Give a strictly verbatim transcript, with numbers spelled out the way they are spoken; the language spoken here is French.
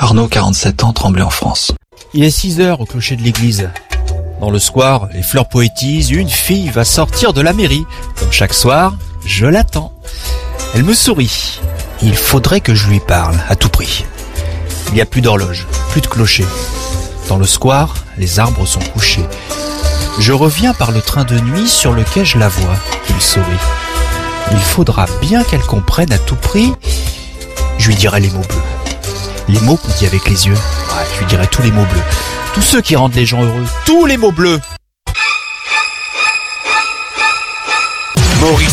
Arnaud, quarante-sept ans, Tremblay en France. Il est six heures au clocher de l'église. Dans le square, les fleurs poétisent, une fille va sortir de la mairie. Comme chaque soir, je l'attends. Elle me sourit. Il faudrait que je lui parle, à tout prix. Il n'y a plus d'horloge, plus de clocher. Dans le square, les arbres sont couchés. Je reviens par le train de nuit sur lequel je la vois. Il sourit. Il faudra bien qu'elle comprenne à tout prix. Je lui dirai les mots bleus. Les mots qu'on dit avec les yeux. Ouais, je lui dirai tous les mots bleus. Tous ceux qui rendent les gens heureux. Tous les mots bleus. Maurice.